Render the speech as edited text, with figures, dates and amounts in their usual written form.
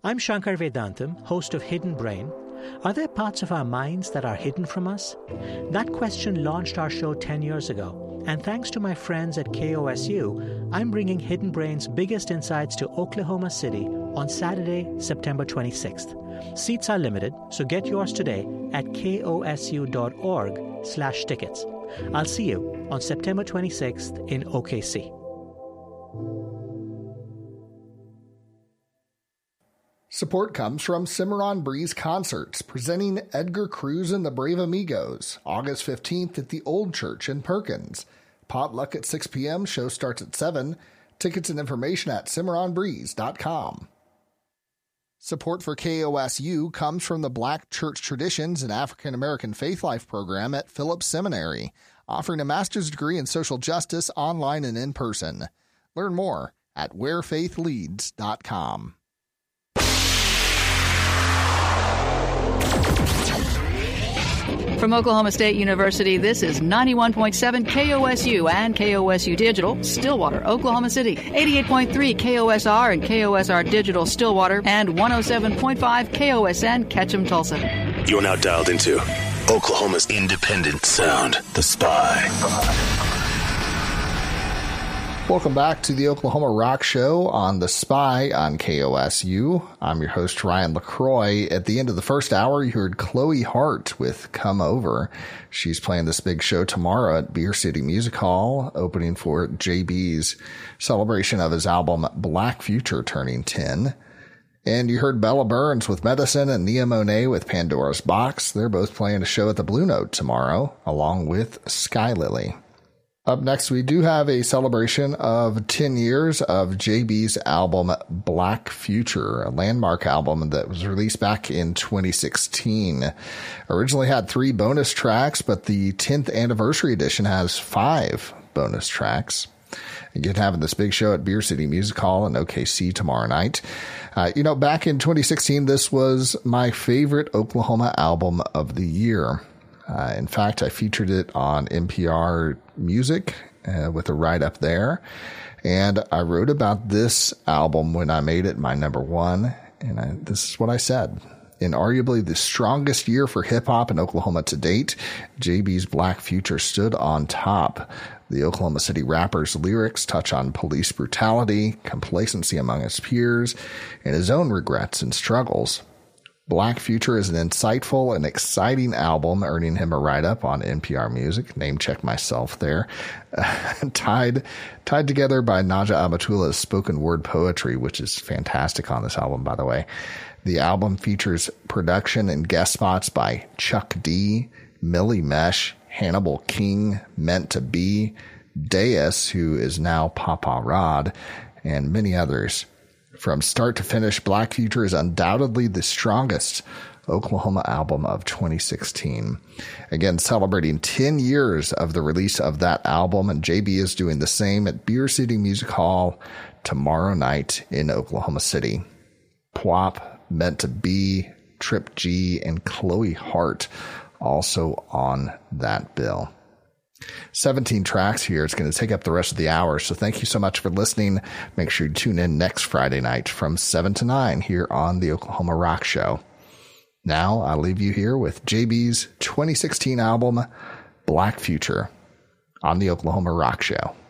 I'm Shankar Vedantam, host of Hidden Brain. Are there parts of our minds that are hidden from us? That question launched our show 10 years ago, and thanks to my friends at KOSU, I'm bringing Hidden Brain's biggest insights to Oklahoma City on Saturday, September 26th. Seats are limited, so get yours today at kosu.org/tickets. I'll see you on September 26th in OKC. Support comes from Cimarron Breeze Concerts, presenting Edgar Cruz and the Brave Amigos, August 15th at the Old Church in Perkins. Potluck at 6 p.m., show starts at 7. Tickets and information at cimarronbreeze.com. Support for KOSU comes from the Black Church Traditions and African American Faith Life program at Phillips Seminary, offering a master's degree in social justice online and in person. Learn more at wherefaithleads.com. From Oklahoma State University, this is 91.7 KOSU and KOSU Digital, Stillwater, Oklahoma City, 88.3 KOSR and KOSR Digital, Stillwater, and 107.5 KOSN, Ketchum, Tulsa. You're now dialed into Oklahoma's independent sound, The Spy. Welcome back to the Oklahoma Rock Show on The Spy on KOSU. I'm your host, Ryan LaCroix. At the end of the first hour, you heard Chloe Hart with Come Over. She's playing this big show tomorrow at Beer City Music Hall, opening for JB's celebration of his album Black Future turning 10. And you heard Bella Burns with Medicine and Nia Monet with Pandora's Box. They're both playing a show at the Blue Note tomorrow, along with Sky Lily. Up next, we do have a celebration of 10 years of JB's album Black Future, a landmark album that was released back in 2016. Originally had 3 bonus tracks, but the 10th anniversary edition has 5 bonus tracks. Again, having this big show at Beer City Music Hall in OKC tomorrow night. Back in 2016, this was my favorite Oklahoma album of the year. In fact, I featured it on NPR Music with a write-up there. And I wrote about this album when I made it my number one. And this is what I said. In arguably the strongest year for hip-hop in Oklahoma to date, JB's Black Future stood on top. The Oklahoma City rapper's lyrics touch on police brutality, complacency among his peers, and his own regrets and struggles. Black Future is an insightful and exciting album, earning him a write-up on NPR Music. Name check myself there. Tied together by Naja Amatula's spoken word poetry, which is fantastic on this album, by the way. The album features production and guest spots by Chuck D, Millie Mesh, Hannibal King, Meant to Be, Deus, who is now Papa Rod, and many others. From start to finish, Black Future is undoubtedly the strongest Oklahoma album of 2016. Again, celebrating 10 years of the release of that album, and JB is doing the same at Beer City Music Hall tomorrow night in Oklahoma City. Pwop, Meant to Be, Trip G, and Chloe Hart also on that bill. 17 tracks here. It's going to take up the rest of the hour. So thank you so much for listening. Make sure you tune in next Friday night from 7 to 9 here on the Oklahoma Rock Show. Now I'll leave you here with JB's 2016 album, Black Future, on the Oklahoma Rock Show.